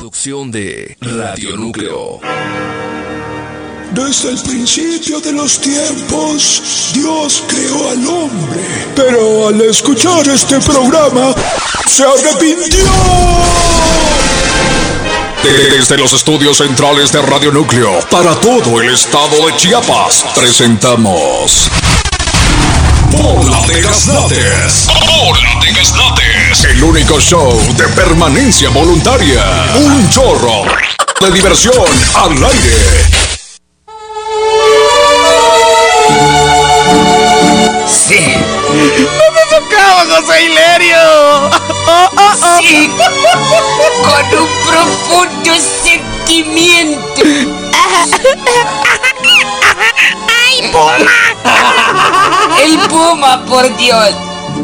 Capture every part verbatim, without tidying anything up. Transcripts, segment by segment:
producción de Radio Núcleo. Desde el principio de los tiempos, Dios creó al hombre, pero al escuchar este programa, se arrepintió. Desde los estudios centrales de Radio Núcleo, para todo el estado de Chiapas, presentamos Bola de Gaznates. Bola de Gaznates. El único show de permanencia voluntaria. Un chorro de diversión al aire. Sí. ¡No me tocaba, José Hilario! Oh, oh, oh. Sí, con un profundo sentimiento. ¡Ay, Puma! El Puma, por Dios.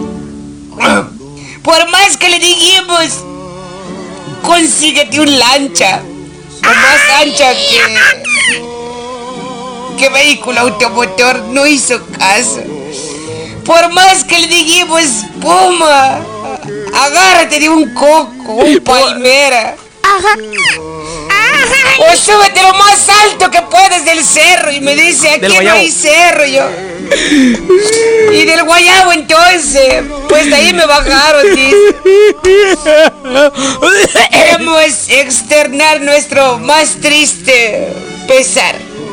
Por más que le dijimos, consíguete un lancha o más ancha que, que vehículo automotor, no hizo caso. Por más que le dijimos, Puma, agárrate de un coco, un palmera. O súbete lo más alto que puedes del cerro. Y me dice, aquí no hay cerro. Yo. Y del guayabo entonces, pues de ahí me bajaron, dice. Queremos externar nuestro más triste pesar.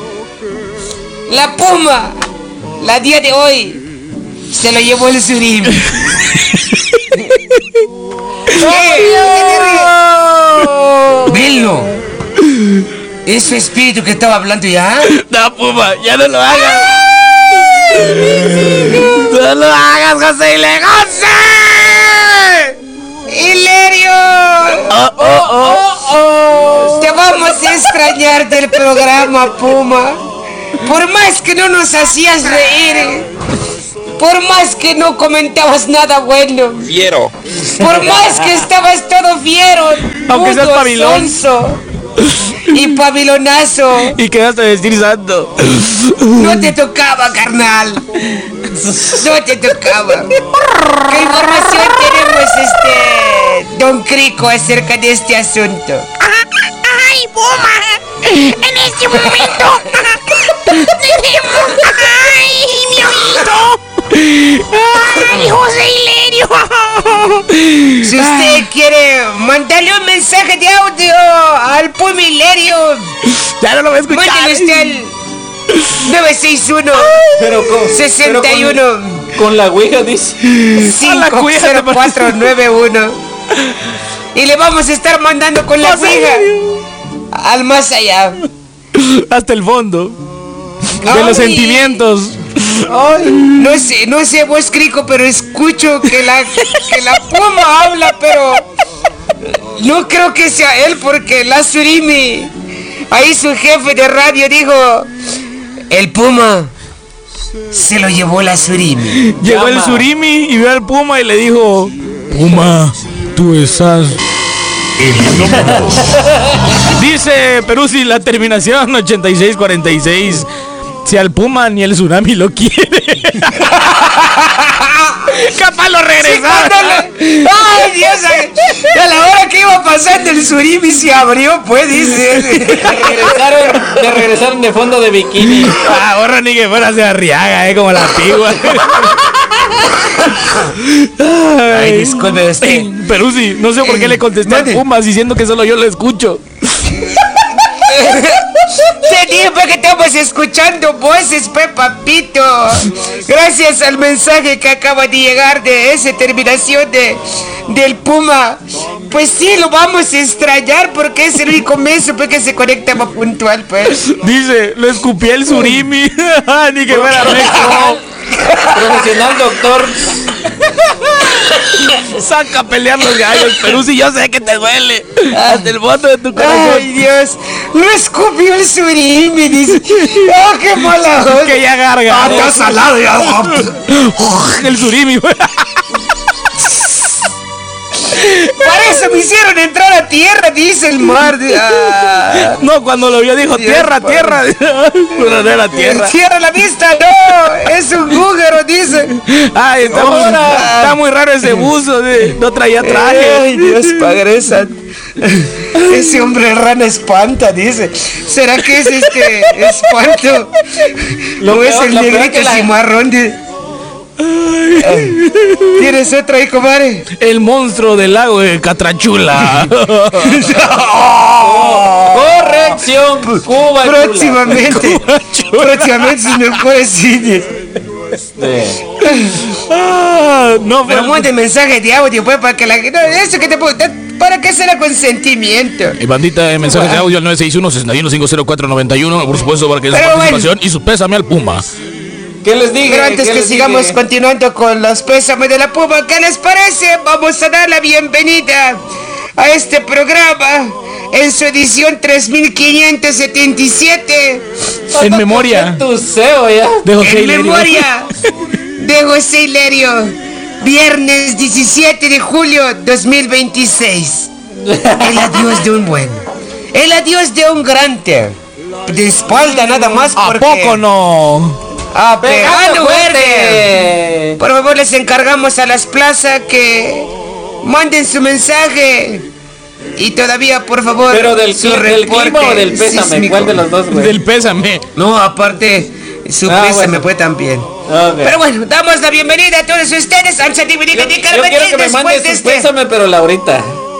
La Puma, la día de hoy, se lo llevó el surimi. Velo. ¿Es su espíritu que estaba hablando ya? No, Puma, ya no lo hagas. No lo hagas, José Hilario. ¡José! ¡Hilario! Oh, oh, oh, oh. Te vamos a extrañar del programa, Puma. Por más que no nos hacías reír, por más que no comentabas nada bueno, fiero, por más que estabas todo fiero, aunque seas pabilón, sonso y pabilonazo, y quedaste a decir santo, no te tocaba, carnal. No te tocaba. ¿Qué información tenemos, este Don Crico, acerca de este asunto? ¡Ay, Puma! En este momento tenemos... ¡Ay, mi oído! ¡Ay, José Hilario! Si usted quiere mandarle un mensaje de audio al Puma Hilario, ya no lo voy a escuchar. mándale usted al nueve seis uno, pero con, sesenta y uno, pero con, con la ouija dice cinco cero cuatro nueve uno y le vamos a estar mandando con la ouija al más allá, hasta el fondo de Ay. los sentimientos. Ay, no sé, no sé vos, Crico, pero escucho que la que la Puma habla, pero no creo que sea él, porque la Surimi, ahí su jefe de radio dijo, el Puma se lo llevó la Surimi. Llegó el Surimi y vio al Puma y le dijo, Puma, tú estás eliminado. Dice Peruzzi, la terminación ochenta y seis cuarenta y seis. Si al Puma ni el tsunami lo quiere. Capaz lo regresaron. Sí, ay, Dios, a la hora que iba pasando el Surimi se abrió, pues, dice. Le regresaron, le regresaron de fondo de bikini. Ah, borra ni que fuera de Arriaga, eh, como la pigua. Ay, disculpe usted. Peruzzi, no sé por qué le contesté al Puma diciendo que solo yo lo escucho. Te dije que estamos escuchando voces, pues, papito. Gracias al mensaje que acaba de llegar de esa terminación de del Puma. Pues sí, lo vamos a extrañar porque es el único mes pues, que se conectaba puntual, pues. Dice, lo escupí el Surimi. Ni que fuera México. Profesional doctor. Saca a pelear los gallos, Peruzzi, yo sé que te duele. Hasta el fondo de tu corazón. Ay, Dios, lo escupió el Surimi, dice. Oh, qué mala onda. Que ya garga. Ah, está salado ya. El Surimi. Para eso me hicieron entrar a tierra, dice el mar. Ah. No, cuando lo vio dijo, Dios, tierra, padre. tierra. Pero no era tierra. Cierra la vista, no, es un búgaro, dice. Ay, está, muy, está muy raro ese buzo, de- no traía traje. Ay, Dios, Padre Santo. Ese hombre rana espanta, dice. ¿Será que es este espanto? Lo ¿O es peor- el lo peor negrito que la- cimarrón? De... Ay. ¿Tienes otra ahí, comadre? El monstruo del lago de Catrachula. Corrección, Cuba. Chula. Próximamente. Próximamente, señor Pobrecillo. Este, Ah, no, Pero pero mande mensaje de audio, pues, para que la no, eso que te puedo. Para que sea con sentimiento. Y bandita de mensajes de audio al nueve seis uno, seis uno cinco cero cuatro nueve uno, por supuesto, para que des Pero bueno. participación y su pésame al Puma. ¿Qué les dije? Pero antes ¿Qué que les sigamos dije? continuando con los pésames de la Puma, ¿qué les parece? Vamos a dar la bienvenida a este programa en su edición tres mil quinientos setenta y siete. En memoria Tu ceo ya. de José En Hilario. memoria de José Hilario. Viernes diecisiete de julio dos mil veintiséis. El adiós de un buen. El adiós de un grande. De espalda nada más ¿A porque... poco no? Ah, ¡Pegando pegando verde. fuerte! Por favor, les encargamos a las plazas que manden su mensaje. Y todavía, por favor, Pero del, su cli- del clima reporte o del pésame, sísmico. ¿cuál de los dos, güey? Del pésame. No, aparte, su Ah, pésame bueno. fue también. Ok. Pero bueno, damos la bienvenida a todos ustedes. Vamos a dividir yo, y yo quiero que me después mande de su este. pésame, pero Laurita.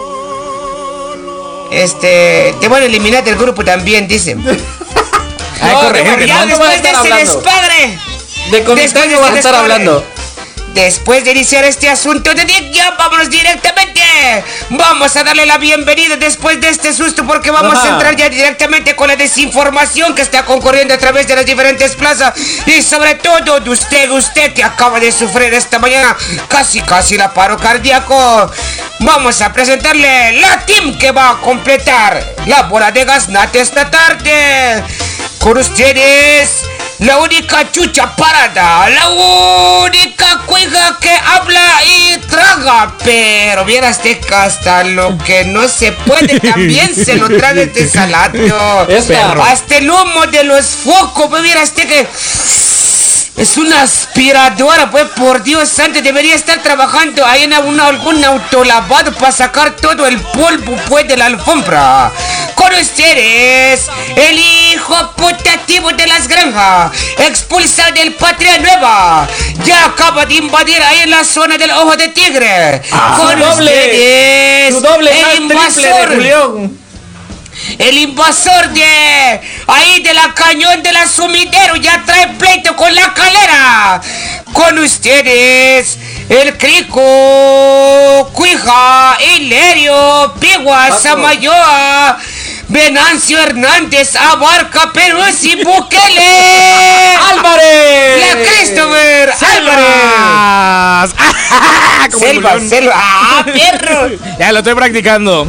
Este, te van a eliminar del grupo también, dicen. Ay, No, corre, no, gente, Ya no, no. vas a después de estar ese hablando. despadre. De comité Después de no vas a este estar desmadre. hablando. Después de iniciar este asunto de Dick, vámonos directamente. Vamos a darle la bienvenida después de este susto porque vamos Ajá. a entrar ya directamente con la desinformación que está concurriendo a través de las diferentes plazas y sobre todo de usted, usted que acaba de sufrir esta mañana casi casi la paro cardíaco. Vamos a presentarle la team que va a completar la bola de gaznate esta tarde. Con ustedes, la única chucha parada, la única cuija que habla y traga, pero vieras que hasta lo que no se puede también se lo traga este salato. Esta. Hasta el humo de los focos, pues vieras que es una aspiradora, pues por Dios santo, debería estar trabajando ahí en una, algún autolavado para sacar todo el polvo pues de la alfombra. Con ustedes, el hijo putativo de las granjas, expulsado del Patria Nueva, ya acaba de invadir ahí en la zona del Ojo de Tigre. Con Su doble, ustedes, su doble el más triple de invasor. Julián. El invasor de ahí de la cañón de la sumidero ya trae pleito con la calera. Con ustedes, el Crico, Cuija, Hilario, Pigua, Paco. Samayoa, Venancio Hernández, Abarca, Peruzzi, Bukele, ¡Álvarez! la Christopher, Álvarez. ¡Selvas! Como el Selva, león. selva, ah, perro. Ya lo estoy practicando.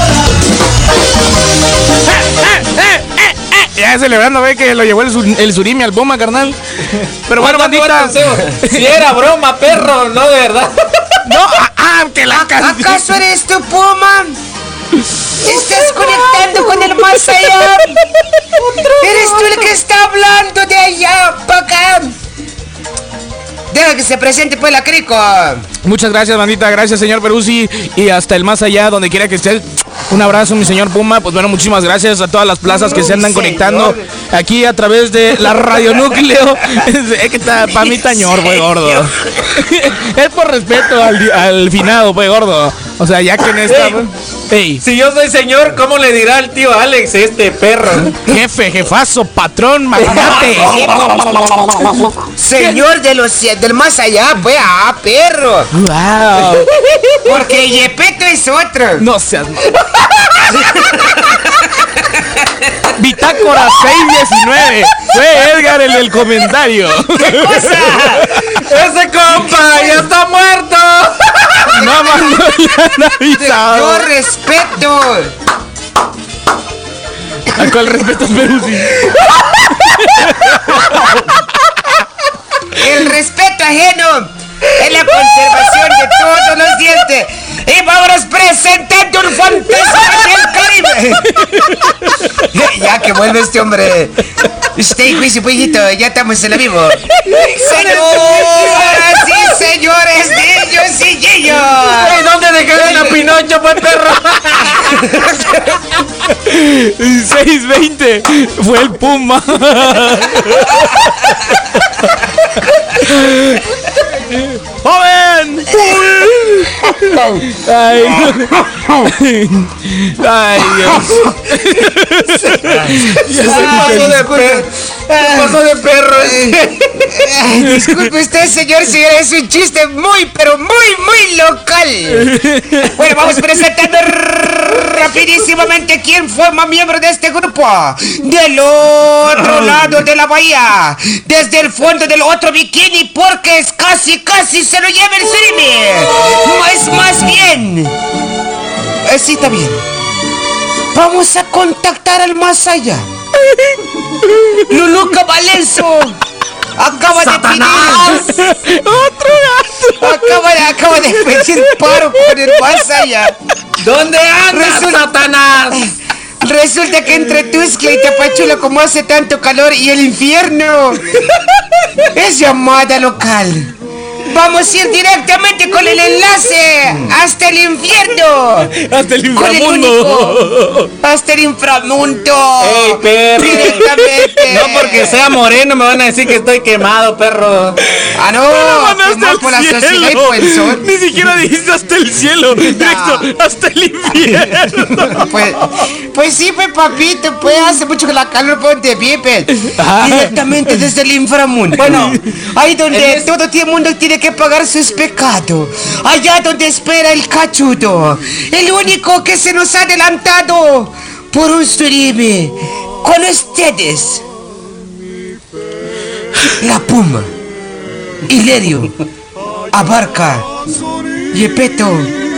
Ya celebrando, ve que lo llevó el, sur- el surimi al Puma, carnal. Pero bueno, ¿Cuánto fue bandita. tu ceo? Si era broma, perro, no de verdad. No, ah, ah, que la canción. ¿Acaso eres tu Puma? ¿Estás conectando con el más allá? ¿Eres tú el que está hablando de allá para acá? Deja que se presente pues la Crico. Muchas gracias, bandita. Gracias, señor Peruzzi. Y hasta el más allá, donde quiera que esté. Un abrazo, mi señor Puma. Pues bueno, muchísimas gracias a todas las plazas que se andan Señor. conectando aquí a través de la Radio Núcleo. Es que está, para mí tañor, pues gordo. Es por respeto al, di- al finado, pues gordo. O sea, ya que en esta. Ey. Ey, Si yo soy señor, ¿cómo le dirá al tío Alex este perro? jefe, jefazo, patrón, magnate. Señor de los cie- del más allá, pues, ah, perro. Wow. Porque Yepeto es otro. No seas. Bitácora seis diecinueve. Fue Edgar el del comentario. ¡Ese compa ya está muerto! No, man, no le han avisado. Yo respeto. ¿A cuál respeto, Peruzzi? El respeto ajeno es la conservación de todos los dientes. Y vámonos presentando un fantasma del Caribe. Ya que vuelve este hombre. Usted, juicio, pollito, ya estamos en la vivo. Señoras y señores, niños y niños. Ey, ¿dónde dejaron a Pinocho, pues, perro? seis veinte fue el Puma. ¡Joven! Ay, ay, Dios. Se pasó de perro. Se pasó de perro. Ay, disculpe usted, señor, si es un chiste muy, pero muy, muy local. Bueno, vamos presentando rapidísimamente quién forma miembro de este grupo. Del otro lado de la bahía, desde el fondo del otro bikini, porque es casi, casi se lo lleva el Surimi. Es más bien. Eh, sí, está bien. Vamos a contactar al más allá. Luluca Valenzo acaba ¡Satanás! de pedir. ¡Otro gato! Acaba de, acaba de pedir paro con el más allá. ¿Dónde andas, Resulta- Satanás? Resulta que entre Tuxtla y Tapachula, como hace tanto calor y el infierno es llamada local. Vamos a ir directamente con el enlace hasta el infierno. Hasta el Con el inframundo. único. Hasta el inframundo. ¡Ey, perro! Directamente. No porque sea moreno me van a decir que estoy quemado, perro. Ah, no. Bueno, hasta quemado por la el sociedad y cielo. por el sol. Ni siquiera dijiste hasta el cielo. Directo, hasta el infierno. Pues, pues sí, pues papito, pues hace mucho que la calor ponte pipe. Ah. Directamente desde el inframundo. Bueno, ahí donde en es- todo el mundo tiene que pagar sus pecados. Allá donde espera el cachudo. El único que se nos ha adelantado por un Surimi. Con ustedes. La Puma. Hilerio. Abarca. Yepeto.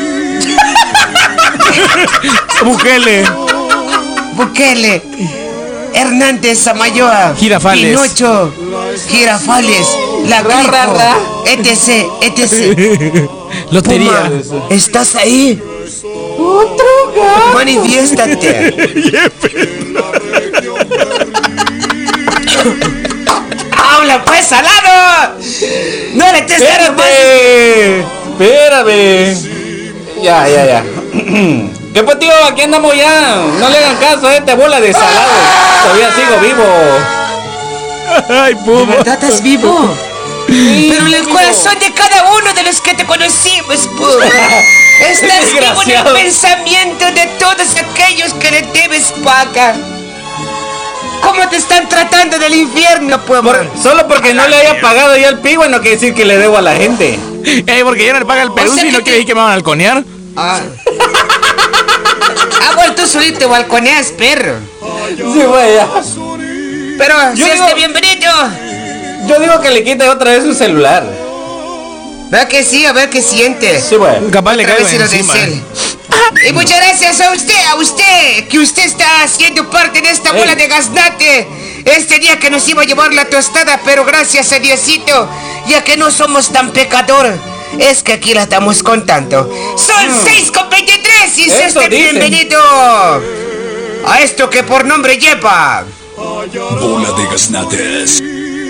Bukele. Bukele, Hernández Samayoa, Girafales. Pinocho, Girafales, La Ra, ra, Gripo, ra. etc, etcétera. Lotería. Puma, ¿estás ahí? Otro gato. Manifiéstate. ¡Habla pues, salado! ¡No le estés dando más! Espérame. Espérame. Ya, ya, ya. ¿Qué pues, tío? Aquí andamos ya. No le hagan caso a esta bola de salado. Todavía sigo vivo. Ay, ¿De Puma. verdad estás vivo? Pero en el corazón de cada uno de los que te conocimos, Puma. Estás vivo en el Desgraciado. pensamiento de todos aquellos que le debes paga. ¿Cómo te están tratando del infierno, Puma? Por- solo porque no le haya pagado ya el pigo no quiere decir que le debo a la gente. Eh, porque ya no le paga el Perú, O sea si no que quiere te- decir que me van a balconear. Ah. Ah, bueno, tú solito te balconeas, perro. Sí, güey, ya. Pero, Yo si digo- este bienvenido. Yo digo que le quite otra vez su celular. Vea que sí, a ver qué siente. Sí, güey. Capaz le Otra cae vez se lo encima. desee. Y muchas gracias a usted, a usted, que usted está haciendo parte de esta Ey. bola de gaznate. Este día que nos iba a llevar la tostada, pero gracias a Diosito, ya que no somos tan pecador, es que aquí la estamos contando. Son seis con veintitrés y se Eso esté dicen. bienvenido a esto que por nombre lleva. Bola de gaznates.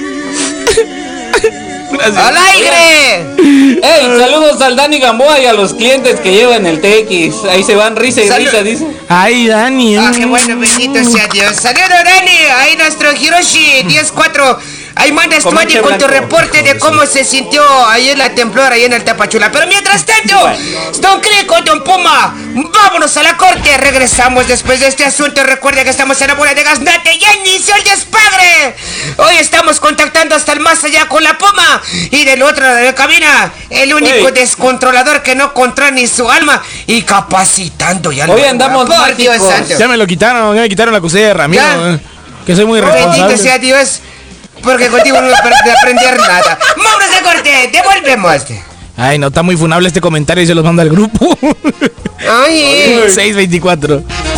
¡Al aire! Ey, saludos al Dani Gamboa y a los clientes que llevan el T X. Ahí se van risa y Salud. risa, dice. Ay, Dani. Ah, qué bueno, bendito sea Dios. Saludos, Dani. Ahí nuestro Hiroshi diez cuatro. Ahí mandas tu Comanche Dani con tu blanco. reporte de cómo se sintió ahí en la temblora, ahí en el Tapachula. Pero mientras tanto, Don Crico, Don Puma, vámonos a la corte. Regresamos después de este asunto. Recuerda que estamos en la bola de gaznate. Ya inició el despagre. Hoy estamos contactando hasta el más allá con la Puma. Y del otro lado de la cabina, el único Ey. descontrolador que no controla ni su alma. Y capacitando ya. Hoy lo- andamos Por Dios mágicos. santo. Ya me lo quitaron, ya me quitaron la acusé de Ramiro. Ya. eh, Que soy muy Bendito sea responsable. Dios, porque contigo no voy a per- aprender nada. ¡Vámonos de corte! ¡Devolvemos! Ay, no, está muy funable este comentario y se los manda al grupo. Ay, seis veinticuatro.